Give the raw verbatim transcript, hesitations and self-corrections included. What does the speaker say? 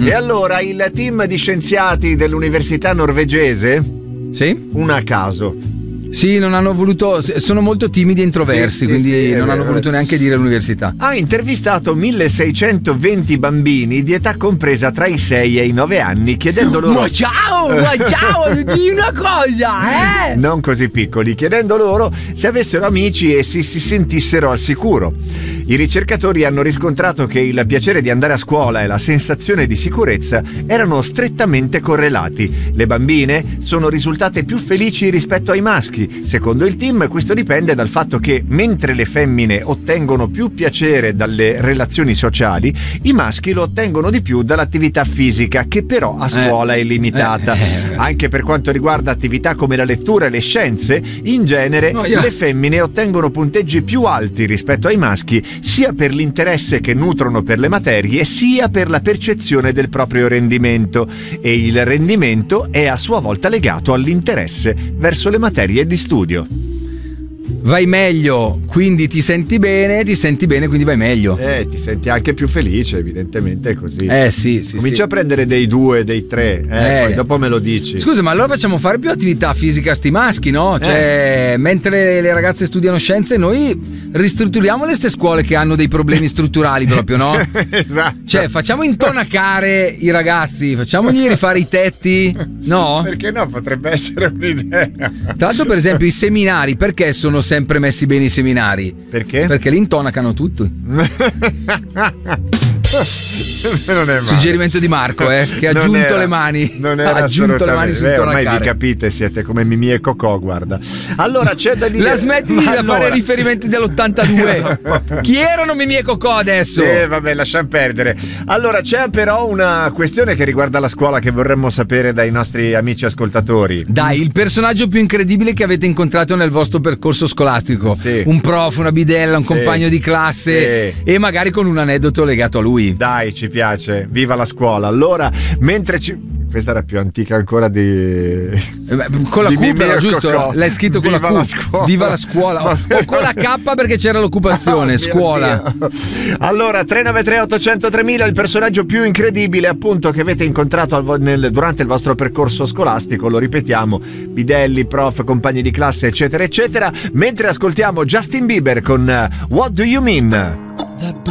Mm. E allora il team di scienziati dell'università norvegese, sì, una a caso. Sì, non hanno voluto, sono molto timidi e introversi, sì, quindi sì, sì, non hanno voluto neanche dire l'università. Ha intervistato milleseicentoventi bambini di età compresa tra i sei e i nove anni, chiedendo loro: Ma ciao, ma ciao, di una cosa, eh? Non così piccoli, chiedendo loro se avessero amici e si, si sentissero al sicuro. I ricercatori hanno riscontrato che il piacere di andare a scuola e la sensazione di sicurezza erano strettamente correlati. Le bambine sono risultate più felici rispetto ai maschi. Secondo il team, questo dipende dal fatto che mentre le femmine ottengono più piacere dalle relazioni sociali, i maschi lo ottengono di più dall'attività fisica, che però a scuola eh, è limitata. Eh, eh, Anche per quanto riguarda attività come la lettura e le scienze, in genere oh, yeah. le femmine ottengono punteggi più alti rispetto ai maschi, sia per l'interesse che nutrono per le materie, sia per la percezione del proprio rendimento. E il rendimento è a sua volta legato all'interesse verso le materie di studio. Vai meglio, quindi ti senti bene, ti senti bene, quindi vai meglio. Eh, ti senti anche più felice, evidentemente è così. Eh sì, sì. Comincia sì. a prendere dei due, dei tre, eh, eh. poi dopo me lo dici. Scusa, ma allora facciamo fare più attività fisica a sti maschi, no? Cioè, eh. mentre le ragazze studiano scienze, noi ristrutturiamo queste scuole che hanno dei problemi strutturali proprio, no? Esatto. Cioè, facciamo intonacare i ragazzi, facciamogli rifare i tetti, no? Perché no? Potrebbe essere un'idea. Tra l'altro, per esempio, i seminari, perché sono sempre messi bene i seminari? Perché? Perché li intonacano tutti. Non è male. Suggerimento di Marco, eh, che ha non aggiunto era, le mani. Non era ha aggiunto le mani su eh, intonacare. ormai vi capite, siete come Mimì e Cocò, guarda. Allora c'è da dire. La smetti di allora... fare riferimenti dell'ottantadue. Chi erano Mimì e Cocò adesso? Eh, vabbè, lasciamo perdere. Allora c'è però una questione che riguarda la scuola che vorremmo sapere dai nostri amici ascoltatori. Dai, il personaggio più incredibile che avete incontrato nel vostro percorso scolastico. Sì. Un prof, una bidella, un sì. compagno di classe, sì. e magari con un aneddoto legato a lui. Dai, ci piace, viva la scuola. Allora, mentre ci... Questa era più antica ancora di... Eh beh, con la di Q però, giusto? Cocò. L'hai scritto con Viva la Q. La scuola. Viva la scuola. O, o con la K perché c'era l'occupazione, oh, scuola. Allora, tre nove tre otto zero zero tremila, il personaggio più incredibile appunto che avete incontrato al, nel, durante il vostro percorso scolastico, lo ripetiamo, bidelli, prof, compagni di classe, eccetera, eccetera, mentre ascoltiamo Justin Bieber con What Do You Mean? That